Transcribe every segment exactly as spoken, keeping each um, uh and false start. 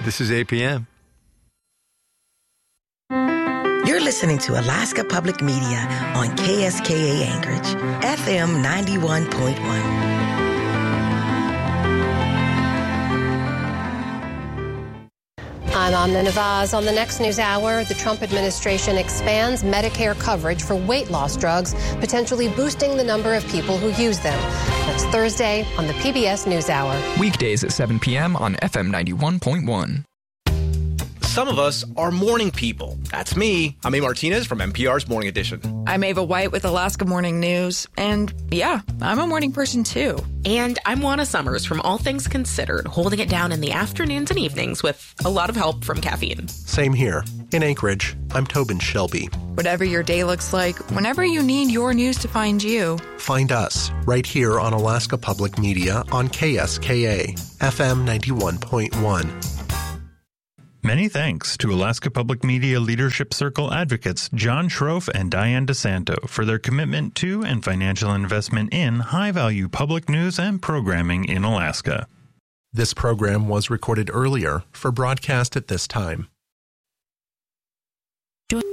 This is A P M. You're listening to Alaska Public Media on K S K A Anchorage, F M ninety-one point one. I'm Amna Nawaz. On the next news hour, the Trump administration expands Medicare coverage for weight loss drugs, potentially boosting the number of people who use them. That's Thursday on the P B S NewsHour. Weekdays at seven p.m. on F M ninety-one point one. Some of us are morning people. That's me. I'm A. Martinez from N P R's Morning Edition. I'm Ava White with Alaska Morning News. And yeah, I'm a morning person too. And I'm Juana Summers from All Things Considered, holding it down in the afternoons and evenings with a lot of help from caffeine. Same here. In Anchorage, I'm Tobin Shelby. Whatever your day looks like, whenever you need your news to find you, find us right here on Alaska Public Media on K S K A, F M ninety-one point one. Many thanks to Alaska Public Media Leadership Circle advocates John Schroff and Diane DeSanto for their commitment to and financial investment in high-value public news and programming in Alaska. This program was recorded earlier for broadcast at this time. Good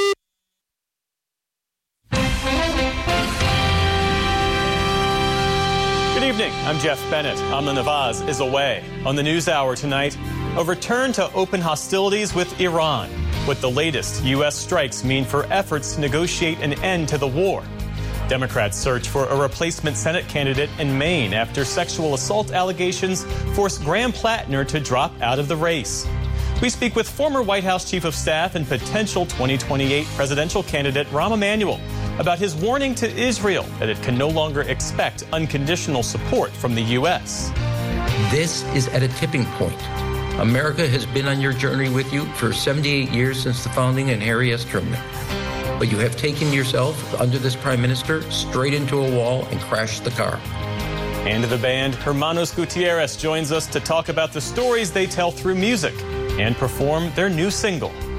evening. I'm Jeff Bennett. Amna Nawaz is away. On the NewsHour tonight, a return to open hostilities with Iran. What the latest U S strikes mean for efforts to negotiate an end to the war. Democrats search for a replacement Senate candidate in Maine after sexual assault allegations forced Graham Plattner to drop out of the race. We speak with former White House Chief of Staff and potential twenty twenty-eight presidential candidate Rahm Emanuel about his warning to Israel that it can no longer expect unconditional support from the U S. This is at a tipping point. America has been on your journey with you for seventy-eight years since the founding and Harry S. Truman. But you have taken yourself, under this prime minister, straight into a wall and crashed the car. And the band Hermanos Gutierrez joins us to talk about the stories they tell through music and perform their new single.